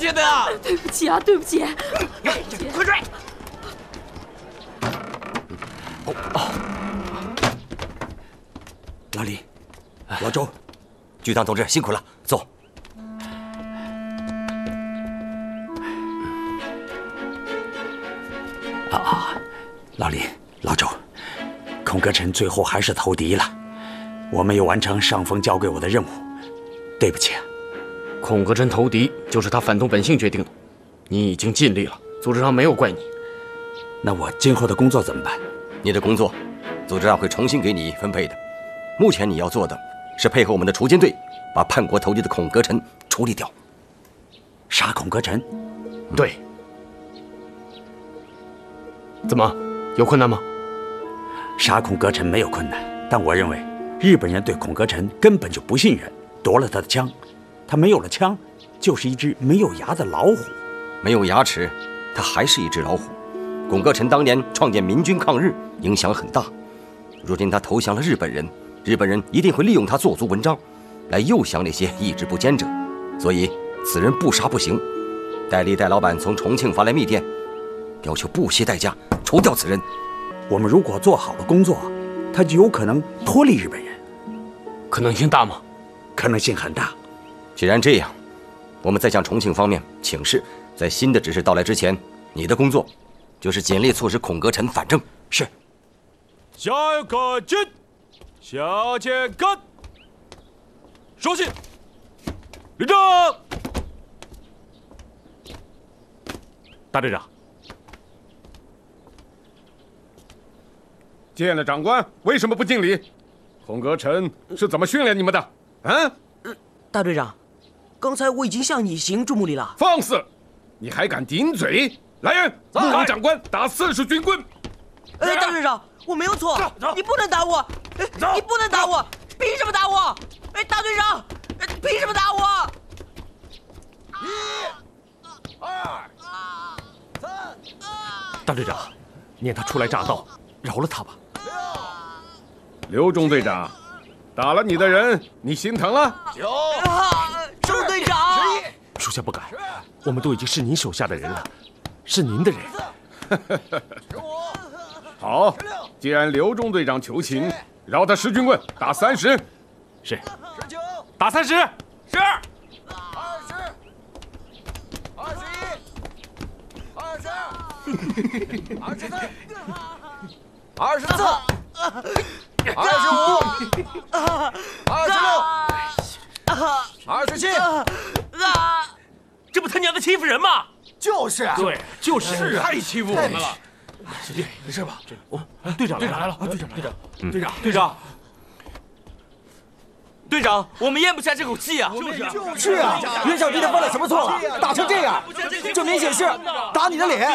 去的啊！ 对不起啊，对不起。 快追！ 老李，老周， 局长同志辛苦了，走。 老李，老周，孔格臣最后还是投敌了，我没有完成上峰交给我的任务，对不起啊。 孔格臣投敌就是他反动本性决定的，你已经尽力了，组织上没有怪你。 那我今后的工作怎么办？ 你的工作，组织上会重新给你分配的。目前你要做的是配合我们的锄奸队，把叛国投敌的孔格臣处理掉。 杀孔格臣？ 对。怎么？有困难吗？ 杀孔格臣没有困难，但我认为日本人对孔格臣根本就不信任，夺了他的枪，他没有了枪，就是一只没有牙的老虎。 没有牙齿，他还是一只老虎。孔格臣当年创建民军抗日，影响很大。如今他投降了日本人，日本人一定会利用他做足文章，来诱降那些意志不坚者。所以此人不杀不行。戴笠戴老板从重庆发来密电，要求不惜代价除掉此人。 我们如果做好了工作，他就有可能脱离日本人。 可能性大吗？ 可能性很大。 既然这样，我们再向重庆方面请示，在新的指示到来之前，你的工作就是尽力促使孔格臣反正。 是。 下一个进，向前看。收信。立正。大队长。 见了长官，为什么不敬礼？孔格臣是怎么训练你们的？啊？ 大队长，刚才我已经向你行注目礼了。 放肆！你还敢顶嘴？来人，目击长官打40军棍！ 大队长，我没有错，你不能打我！你不能打我！凭什么打我？大队长，凭什么打我 1、2、3、大队长，念他初来乍到，饶了他吧。 刘中队长，打了你的人，你心疼了？ 周队长， 属下不敢，我们都已经是您手下的人了，是您的人。 好，既然刘中队长求情，饶他10军棍，打30。 是。打30。是。 20、21、22、23、24、25、26、27。 这不他娘的欺负人吗？ 就是啊， 对，就是太欺负我们了。 小弟，没事吧？队长来了，队长，队长，我们咽不下这口气啊！ 是啊，袁小弟他犯了什么错了？打成这样，这明显是打你的脸。